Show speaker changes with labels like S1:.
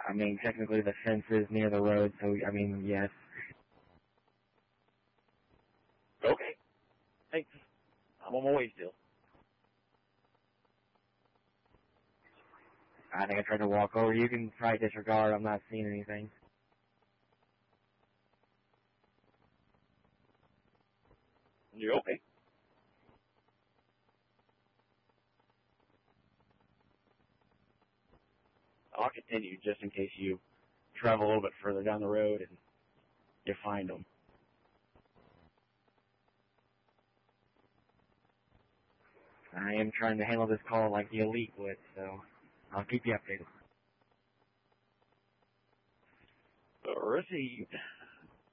S1: I mean, technically the fence is near the road, so, I mean, yes.
S2: Okay. Thanks. I'm on my way still.
S1: I think I tried to walk over. You can try disregard. I'm not seeing anything.
S2: You're okay. I'll continue just in case you travel a little bit further down the road and you find them.
S1: I am trying to handle this call like the elite would, so I'll keep you updated.
S2: Received.